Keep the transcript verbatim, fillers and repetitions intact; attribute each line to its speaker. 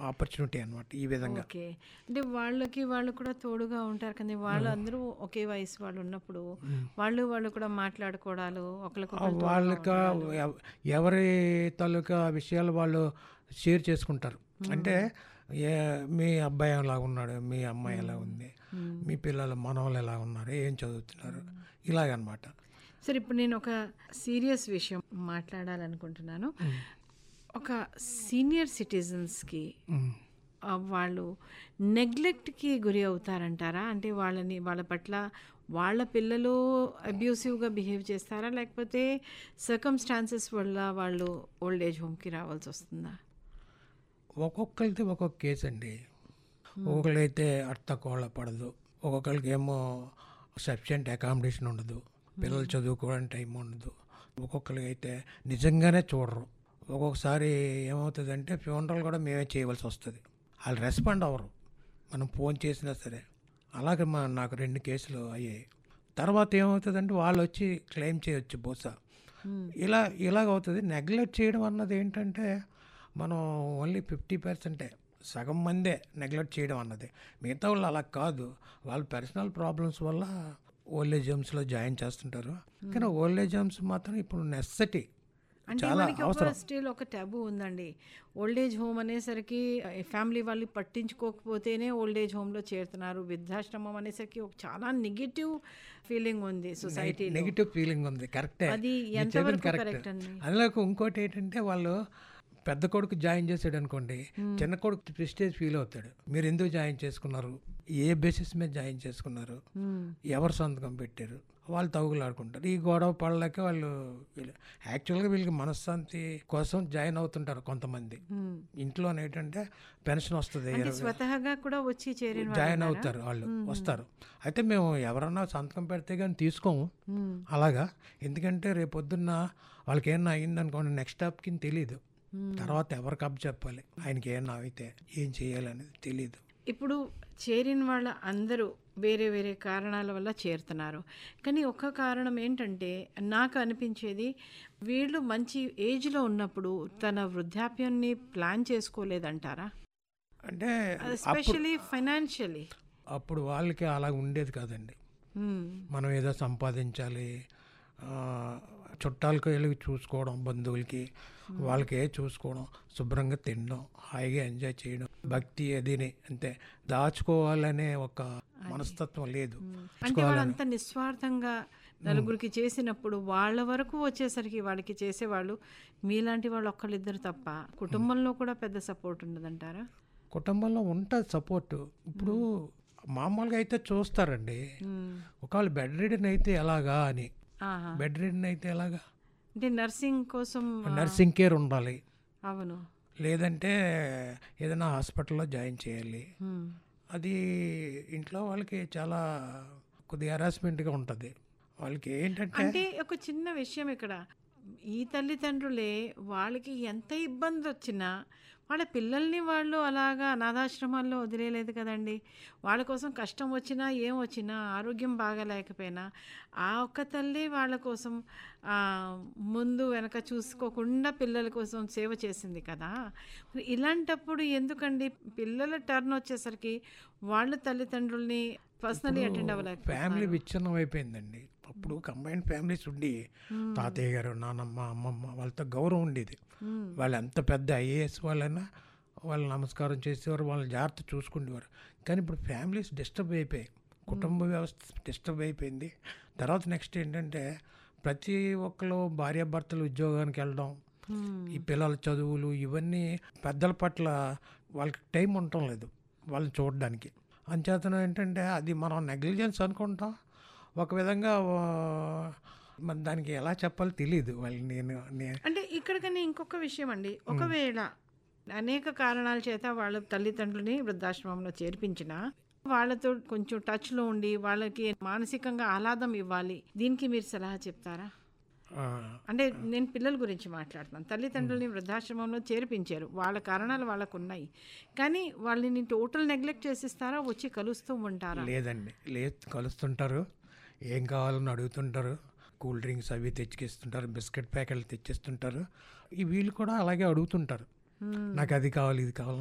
Speaker 1: Opportunity అనమాట ఈ విధంగా.
Speaker 2: ఓకే. అంటే వాళ్ళకి వాళ్ళు కూడా తోడుగా ఉంటారు కానీ వాళ్ళు అందరూ ఒకే వయసు వాళ్ళు ఉన్నప్పుడు వాళ్ళు వాళ్ళు కూడా మాట్లాడుకోవడాలు
Speaker 1: ఆ
Speaker 2: ఒకరికొకరు తోడుగా
Speaker 1: వాళ్ళక
Speaker 2: ఉండడాలు.
Speaker 1: ఎవ- ఎవరి తాలూకా విషయాలు వాళ్ళు షేర్ చేసుకుంటారు. అంటే ఏ మీ అబ్బాయి ఎలా ఉన్నాడు, మీ అమ్మాయి ఎలా ఉంది, మీ పిల్లలు మనవాళ్ళు ఎలా ఉన్నారు, ఏం చదువుతున్నారు, ఇలాగనమాట.
Speaker 2: సరే ఇప్పుడు నేను ఒక సీరియస్ విషయం మాట్లాడాలనుకుంటున్నాను. ఒక సీనియర్ సిటిజన్స్కి ఆ, వాళ్ళు నెగ్లెక్ట్కి గురి అవుతారంటారా? అంటే వాళ్ళని వాళ్ళ పట్ల వాళ్ళ పిల్లలు అబ్యూసివ్గా బిహేవ్ చేస్తారా, లేకపోతే సర్కమ్స్టాన్సెస్ వల్ల వాళ్ళు ఓల్డ్ ఏజ్ హోమ్కి రావాల్సి వస్తుందా?
Speaker 1: ఒక్కొక్కరిది ఒక్కొక్క కేసు అండి. ఒక్కొక్కరైతే అత్త కోళ్ళ పడదు, ఒక్కొక్కరికి ఏమో సఫిషియంట్ అకామిడేషన్ ఉండదు, పిల్లలు చదువుకోవడానికి టైం ఉండదు, ఒక్కొక్కరికి అయితే నిజంగానే చూడరు. ఒక్కొక్కసారి ఏమవుతుందంటే ఫ్యూనరల్ కూడా మేమే చేయవలసి వస్తుంది, వాళ్ళు రెస్పాండ్ అవ్వరు మనం ఫోన్ చేసినా సరే. అలాగే మా నాకు రెండు కేసులు అయ్యాయి. తర్వాత ఏమవుతుందంటే వాళ్ళు వచ్చి క్లెయిమ్ చేయొచ్చు బహుశా. ఇలా ఇలాగవుతుంది. నెగ్లెక్ట్ చేయడం అన్నది ఏంటంటే మనం ఓన్లీ ఫిఫ్టీ పర్సెంటే, సగం మందే నెగ్లెక్ట్ చేయడం అన్నది. మిగతా వాళ్ళు అలా కాదు, వాళ్ళ పర్సనల్ ప్రాబ్లమ్స్ వల్ల ఓల్డ్ ఏజ్ హోమ్స్లో జాయిన్ చేస్తుంటారు. కానీ ఓల్డ్ ఏజ్ హోమ్స్ మాత్రం ఇప్పుడు నెసెసిటీ,
Speaker 2: అంటే
Speaker 1: చాలా
Speaker 2: మనకి ఒక
Speaker 1: అవసరం.
Speaker 2: స్టిల్ ఒక టబు ఉందండి. ఓల్డ్ ఏజ్ హోమ్ అనేసరికి ఫ్యామిలీ వాళ్ళు పట్టించుకోకపోతేనే ఓల్డ్ ఏజ్ హోమ్లో చేరుతున్నారు. వృద్ధాశ్రమం అనేసరికి ఒక చాలా నెగిటివ్ ఫీలింగ్ ఉంది సొసైటీలో.
Speaker 1: నెగిటివ్ ఫీలింగ్ ఉంది, కరెక్టే,
Speaker 2: అది
Speaker 1: మీరు చెప్పింది
Speaker 2: ఎంతవరకు
Speaker 1: కరెక్ట్.
Speaker 2: కరెక్ట్ అండి?
Speaker 1: అందులో ఇంకోటి ఏంటంటే వాళ్ళు పెద్ద కొడుకు జాయిన్ చేసాడు అనుకోండి, చిన్న కొడుకు ప్రెస్టేజ్ ఫీల్ అవుతాడు. మీరు ఎందుకు జాయిన్ చేసుకున్నారు, ఏ బేసిస్ మీద జాయిన్ చేసుకున్నారు, ఎవరు సంతకం పెట్టారు, వాళ్ళు తగులాడుకుంటారు. ఈ గొడవ పడలేక వాళ్ళు వీళ్ళు యాక్చువల్గా వీళ్ళకి మనశ్శాంతి కోసం జాయిన్ అవుతుంటారు కొంతమంది. ఇంట్లో ఏంటంటే పెన్షన్ వస్తుంది,
Speaker 2: అంటే స్వతహాగా కూడా వచ్చి చేరిన వాళ్ళు
Speaker 1: జాయిన్
Speaker 2: ఉన్నారా?
Speaker 1: అవుతారు, వాళ్ళు వస్తారు. అయితే మేము ఎవరన్నా సంతకం పెడితే కానీ తీసుకోము అలాగా. ఎందుకంటే రేపొద్దున్న వాళ్ళకి ఏమన్నా అయిందనుకోండి నెక్స్ట్ స్టాప్కి తెలియదు, తర్వాత ఎవరికి అప్ చెప్పాలి, ఆయనకి ఏమన్నా అయితే ఏం చేయాలనేది తెలియదు.
Speaker 2: ఇప్పుడు చేరిన వాళ్ళ అందరూ వేరే వేరే కారణాల వల్ల చేరుతున్నారు. కానీ ఒక కారణం ఏంటంటే నాకు అనిపించేది, వీళ్ళు మంచి ఏజ్లో ఉన్నప్పుడు తన వృద్ధాప్యాన్ని ప్లాన్ చేసుకోలేదంటారా?
Speaker 1: అంటే అప్పుడు
Speaker 2: ఎస్పెషలీ ఫైనాన్షియలీ.
Speaker 1: అప్పుడు వాళ్ళకి అలా ఉండేది కాదండి. మనం ఏదో సంపాదించాలి, ఆ, చుట్టాలకు వెళ్ళి చూసుకోవడం, బంధువులకి వాళ్ళకి ఏ చూసుకోవడం, శుభ్రంగా తినడం, హాయిగా ఎంజాయ్ చేయడం, భక్తి అదిని అంతే. దాచుకోవాలనే ఒక మనస్తత్వం లేదు.
Speaker 2: అంటే వాళ్ళంతా నిస్వార్థంగా నలుగురికి చేసినప్పుడు వాళ్ళ వరకు వచ్చేసరికి వాళ్ళకి చేసేవాళ్ళు మీలాంటి వాళ్ళు ఒక్కళ్ళిద్దరు తప్ప కుటుంబంలో కూడా పెద్ద సపోర్ట్ ఉండదంటారా?
Speaker 1: కుటుంబంలో ఉంటుంది సపోర్టు. ఇప్పుడు మామూలుగా అయితే చూస్తారండి, ఒకవేళ బెడ్ రిడన్ అయితే ఎలాగా అని.
Speaker 2: ఆహా.
Speaker 1: బెడ్ రిడన్ అయితే ఎలాగా,
Speaker 2: అంటే నర్సింగ్ కోసం ఆ,
Speaker 1: నర్సింగ్ కేర్ ఉండాలి,
Speaker 2: అవును.
Speaker 1: లేదంటే ఏదైనా హాస్పిటల్లో జాయిన్ చేయాలి.
Speaker 2: ఉమ్.
Speaker 1: అది ఇంట్లో వాళ్ళకి చాలా కొద్దిగా హెరాస్మెంట్గా ఉంటుంది. వాళ్ళకి ఏంటంటే
Speaker 2: అంటే ఒక చిన్న విషయం ఇక్కడ, ఈ తల్లిదండ్రులే వాళ్ళకి ఎంత ఇబ్బంది వచ్చినా వాళ్ళ పిల్లల్ని వాళ్ళు అలాగా అనాథాశ్రమాల్లో వదిలేయలేదు కదండి. వాళ్ళ కోసం కష్టం వచ్చినా ఏం వచ్చినా ఆరోగ్యం బాగాలేకపోయినా ఆ ఒక్క తల్లి వాళ్ళ కోసం ఆ, ముందు వెనక చూసుకోకుండా పిల్లల కోసం సేవ చేసింది కదా. మరి ఇలాంటప్పుడు ఎందుకండి పిల్లల టర్న్ వచ్చేసరికి వాళ్ళ తల్లిదండ్రుల్ని పర్సనలీ అటెండ్
Speaker 1: ఫ్యామిలీ
Speaker 2: అవ్వలేకపోతున్నారు?
Speaker 1: విచ్ఛిన్నం అయిపోయింది. అప్పుడు కంబైన్డ్ ఫ్యామిలీస్ ఉండి తాతయ్య గారు, నానమ్మ, అమ్మమ్మ వాళ్ళతో గౌరవం ఉండేది. వాళ్ళు ఎంత పెద్ద ఐఏఎస్ వాళ్ళైనా వాళ్ళు నమస్కారం చేసేవారు, వాళ్ళని జాగ్రత్త చూసుకునేవారు. కానీ ఇప్పుడు ఫ్యామిలీస్ డిస్టర్బ్ అయిపోయాయి, కుటుంబ వ్యవస్థ డిస్టర్బ్ అయిపోయింది. తర్వాత నెక్స్ట్ ఏంటంటే ప్రతి ఒక్కరు భార్యాభర్తలు ఉద్యోగానికి వెళ్ళడం, ఈ పిల్లల చదువులు ఇవన్నీ పెద్దల పట్ల వాళ్ళకి టైం ఉండటం లేదు వాళ్ళని చూడడానికి. అంచేతనం ఏంటంటే అది మనం నెగ్లిజెన్స్ అనుకుంటాం ఒక విధంగా. ఆ, మరి దానికి ఎలా చెప్పాలో తెలియదు వాళ్ళని. నేను నే-
Speaker 2: అంటే ఇక్కడికని ఇంకొక విషయం అండి, ఒకవేళ అనేక కారణాల చేత వాళ్ళ తల్లిదండ్రులని వృద్ధాశ్రమంలో చేర్పించిన వాళ్ళతో కొంచెం టచ్లో ఉండి వాళ్ళకి మానసికంగా ఆహ్లాదం ఇవ్వాలి, దీనికి మీరు సలహా చెప్తారా?
Speaker 1: ఆ,
Speaker 2: అంటే నేను పిల్లల గురించి మాట్లాడుతున్నాను. తల్లిదండ్రులని వృద్ధాశ్రమంలో చేర్పించారు, వాళ్ళ కారణాలు వాళ్ళకు ఉన్నాయి, కానీ వాళ్ళని టోటల్ నెగ్లెక్ట్ చేసిస్తారా, వచ్చి కలుస్తూ ఉంటారా?
Speaker 1: లేదండి, లేదు, కలుస్తుంటారు, ఏం కావాలని అడుగుతుంటారు, కూల్ డ్రింక్స్ అవి తెచ్చిస్తుంటారు, బిస్కెట్ ప్యాకెట్లు తెచ్చిస్తుంటారు. ఈ వీళ్ళు కూడా అలాగే అడుగుతుంటారు, నాకు అది కావాలి ఇది కావాలి